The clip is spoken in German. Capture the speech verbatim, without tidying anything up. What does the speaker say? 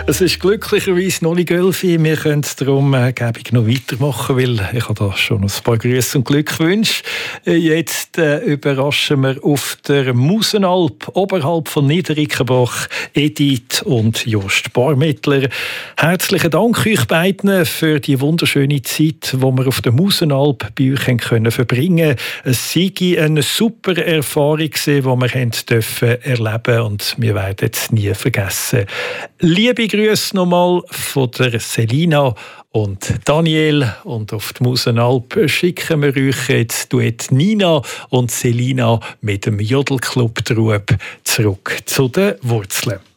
Es ist glücklicherweise noch nicht elf Uhr. Wir können darum äh, noch weitermachen, weil ich habe da schon ein paar Grüße und Glückwünsche. Äh, jetzt äh, überraschen wir auf der Musenalp, oberhalb von Niederickenbach, Edith und Jost Barmettler. Herzlichen Dank euch beiden für die wunderschöne Zeit, die wir auf der Musenalp bei euch können verbringen. Es sei eine super Erfahrung gewesen, die wir haben dürfen erleben, und wir werden es nie vergessen. Liebe Grüße nochmal von der Selina und Daniel, und auf die Musenalp schicken wir euch jetzt Duett Nina und Selina mit dem Jodelclub Trub zurück zu den Wurzeln.